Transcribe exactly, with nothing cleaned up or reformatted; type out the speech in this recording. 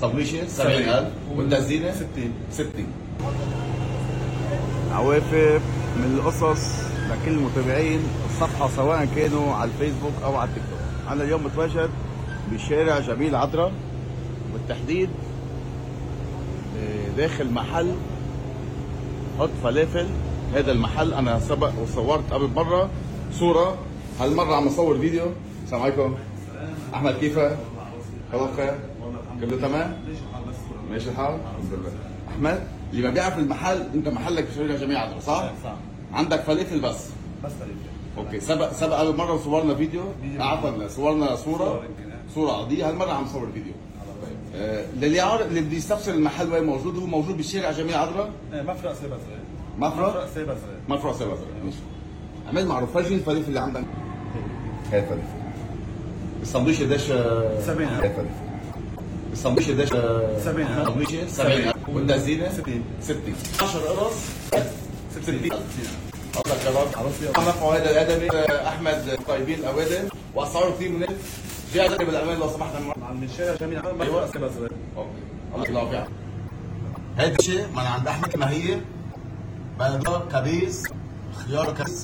الصبيشه سبعين ألف والتزينه ستين ستين. عوافر من القصص لكل متابعين الصفحة سواء كانوا على الفيسبوك أو على التيك توك. أنا اليوم متواجد بشارع جميل عطرة، بالتحديد داخل محل حط فلافل. هذا المحل أنا سبق وصورت قبل مرة صورة، هالمرة عم أصور فيديو. السلام عليكم. أحمد كيفك؟ خلاص خير؟ كله تمام؟ ماشي الحال؟ الحمد لله. أحمد اللي ما بيعرف المحل، أنت محلك بشارع جميل عطرة صح؟ صح. عندك فلافل بس؟ بس فلافل. اوكي. سبق سبق قبل مره وصورنا فيديو، عفوا صورنا صوره صوره عاديه. هالمره عم نصور فيديو. طيب آه للي عارف اللي بده يستفسر المحل وين موجود، هو موجود بالشارع جميل عطرة. مفرق سيبا صغير. مفرق سيبا صغير. مفرق سيبا صغير. ماشي. عمل معروف. فرجيني الفلافل اللي عندك. هاي فلافل. السندويشه قديش؟ سبعين هاي فلافل. السندويشه قديش؟ سبعين ألف. السندويشه سبعين ألف والتزينه ستين ستين. عشرة قرص ستين ألف. الله شباب. عرفت يا نفعوا هذا الادمي احمد طيبين الاوادم واسعاره كثير منيح. جاي ادمي بالامان لو سمحت. عم من شارع جميل عطرة. أيوة. مفرق سيبا صغير. اوكي الله يوفقك. هذا الشيء من عند احمد ما هي بلدة كبيس خيار كبيس